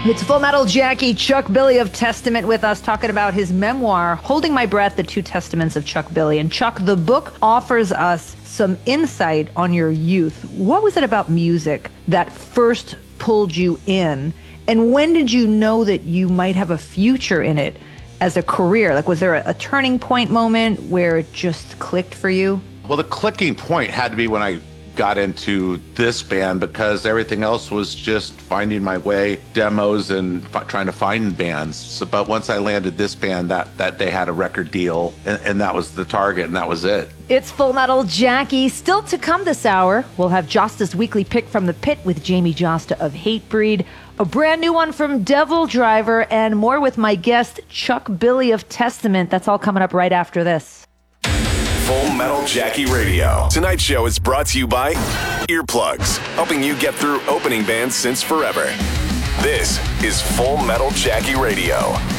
It's Full Metal Jackie, Chuck Billy of Testament with us, talking about his memoir, Holding My Breath, The Two Testaments of Chuck Billy. And Chuck, the book offers us some insight on your youth. What was it about music that first pulled you in? And when did you know that you might have a future in it as a career? Like, was there a turning point moment where it just clicked for you? Well, the clicking point had to be when I got into this band, because everything else was just finding my way, demos and trying to find bands. So, but once I landed this band, that they had a record deal, and that was the target, and that was it. It's Full Metal Jackie. Still to come this hour, we'll have Josta's weekly pick from the pit with Jamie Josta of Hatebreed, a brand new one from Devil Driver, and more with my guest, Chuck Billy of Testament. That's all coming up right after this. Full Metal Jackie Radio. Tonight's show is brought to you by Earplugs, helping you get through opening bands since forever. This is Full Metal Jackie Radio.